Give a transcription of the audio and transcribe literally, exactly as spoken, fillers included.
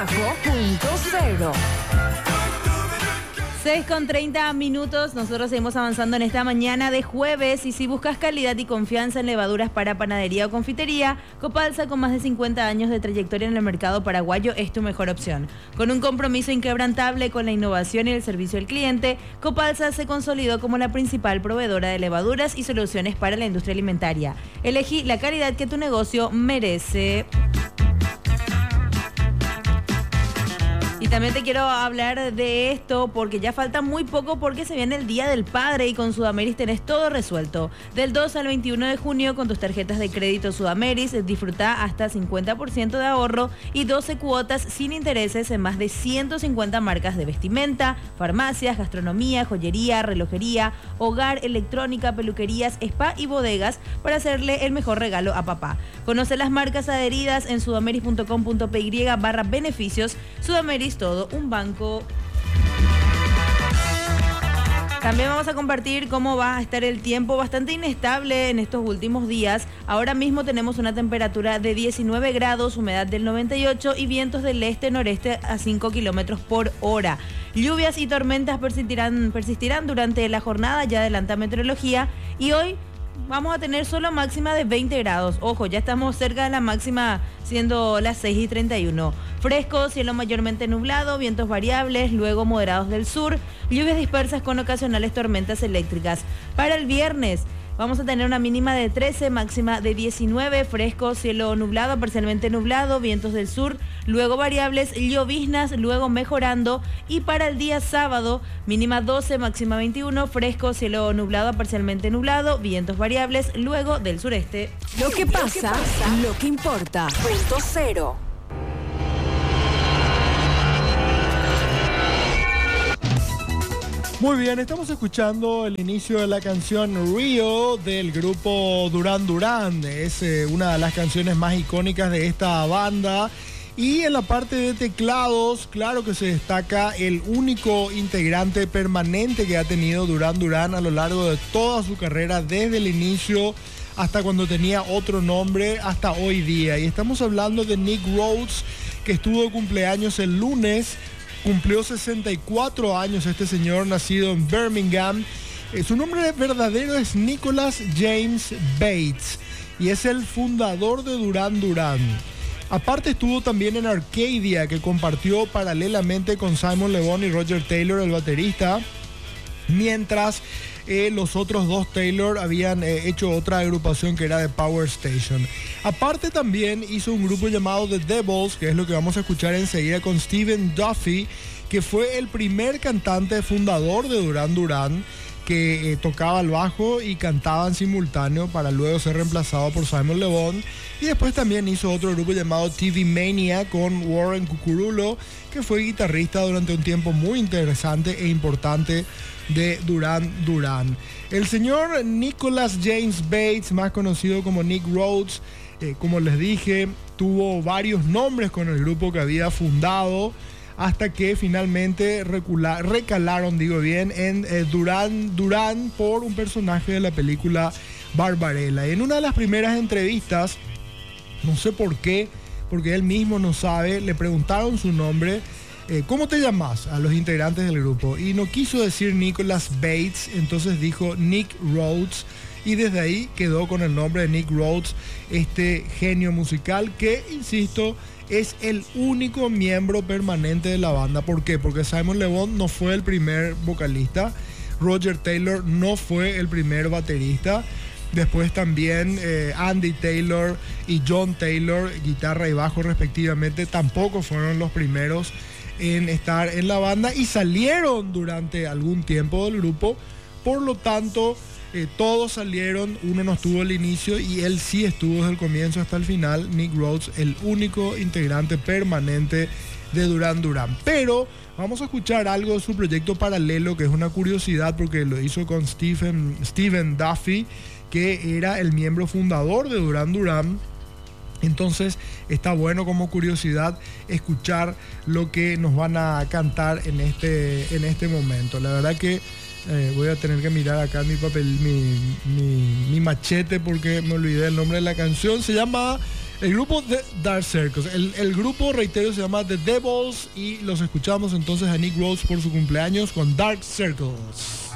Punto cero. seis con treinta minutos, nosotros seguimos avanzando en esta mañana de jueves y si buscas calidad y confianza en levaduras para panadería o confitería, Copalsa con más de cincuenta años de trayectoria en el mercado paraguayo es tu mejor opción. Con un compromiso inquebrantable con la innovación y el servicio al cliente, Copalsa se consolidó como la principal proveedora de levaduras y soluciones para la industria alimentaria. Elegí la calidad que tu negocio merece. Y también te quiero hablar de esto porque ya falta muy poco porque se viene el Día del Padre y con Sudameris tenés todo resuelto. Del dos al veintiuno de junio con tus tarjetas de crédito Sudameris disfruta hasta cincuenta por ciento de ahorro y doce cuotas sin intereses en más de ciento cincuenta marcas de vestimenta, farmacias, gastronomía, joyería, relojería, hogar, electrónica, peluquerías, spa y bodegas para hacerle el mejor regalo a papá. Conoce las marcas adheridas en sudameris punto com punto pe y barra beneficios. Sudameris, todo un banco. También vamos a compartir cómo va a estar el tiempo, bastante inestable en estos últimos días. Ahora mismo tenemos una temperatura de diecinueve grados, humedad del noventa y ocho y vientos del este-noreste a cinco kilómetros por hora. Lluvias y tormentas persistirán, persistirán durante la jornada, ya adelanta meteorología, y hoy vamos a tener solo máxima de veinte grados. Ojo, ya estamos cerca de la máxima, siendo las seis y treinta y uno. Fresco, cielo mayormente nublado, vientos variables, luego moderados del sur, lluvias dispersas con ocasionales tormentas eléctricas. Para el viernes vamos a tener una mínima de trece, máxima de diecinueve, fresco, cielo nublado, parcialmente nublado, vientos del sur, luego variables, lloviznas, luego mejorando. Y para el día sábado, mínima doce, máxima veintiuno, fresco, cielo nublado, parcialmente nublado, vientos variables, luego del sureste. Lo que pasa, lo que, pasa, lo que importa. Punto cero. Muy bien, estamos escuchando el inicio de la canción Rio del grupo Duran Duran. Es eh, una de las canciones más icónicas de esta banda. Y en la parte de teclados, claro que se destaca el único integrante permanente que ha tenido Duran Duran a lo largo de toda su carrera, desde el inicio hasta cuando tenía otro nombre, hasta hoy día. Y estamos hablando de Nick Rhodes, que estuvo de cumpleaños el lunes. Cumplió sesenta y cuatro años este señor, nacido en Birmingham. Eh, su nombre verdadero es Nicholas James Bates y es el fundador de Duran Duran. Aparte estuvo también en Arcadia, que compartió paralelamente con Simon Le Bon y Roger Taylor, el baterista, mientras eh, los otros dos Taylor habían eh, hecho otra agrupación que era de Power Station. Aparte también hizo un grupo llamado The Devils, que es lo que vamos a escuchar enseguida, con Stephen Duffy, que fue el primer cantante fundador de Duran Duran, que eh, tocaba el bajo y cantaba en simultáneo para luego ser reemplazado por Simon Le Bon. Y después también hizo otro grupo llamado T V Mania con Warren Cucurulo, que fue guitarrista durante un tiempo muy interesante e importante de Duran Duran. El señor Nicholas James Bates, más conocido como Nick Rhodes, eh, como les dije, tuvo varios nombres con el grupo que había fundado, hasta que finalmente recula, recalaron, digo bien, en eh, Duran Duran por un personaje de la película Barbarella. Y en una de las primeras entrevistas, no sé por qué, porque él mismo no sabe, le preguntaron su nombre, eh, ¿cómo te llamas? A los integrantes del grupo. Y no quiso decir Nicholas Bates, entonces dijo Nick Rhodes. Y desde ahí quedó con el nombre de Nick Rhodes, este genio musical que, insisto, es el único miembro permanente de la banda. ¿Por qué? Porque Simon Le Bon no fue el primer vocalista, Roger Taylor no fue el primer baterista, después también eh, Andy Taylor y John Taylor, guitarra y bajo respectivamente, tampoco fueron los primeros en estar en la banda y salieron durante algún tiempo del grupo. Por lo tanto, Eh, todos salieron, uno no estuvo al inicio y él sí estuvo desde el comienzo hasta el final. Nick Rhodes, el único integrante permanente de Duran Duran. Pero vamos a escuchar algo de su proyecto paralelo, que es una curiosidad porque lo hizo con Stephen, Stephen Duffy, que era el miembro fundador de Duran Duran. Entonces está bueno como curiosidad escuchar lo que nos van a cantar en este, en este momento. La verdad que Eh, voy a tener que mirar acá mi papel, mi, mi, mi machete, porque me olvidé el nombre de la canción. Se llama El grupo de Dark Circles. El, el grupo, reitero, se llama The Devils y los escuchamos entonces a Nick Rose por su cumpleaños con Dark Circles.